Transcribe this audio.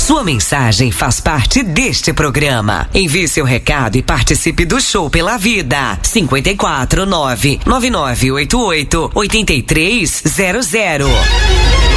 Sua mensagem faz parte deste programa. Envie seu recado e participe do Show pela Vida. 549-9988-8300.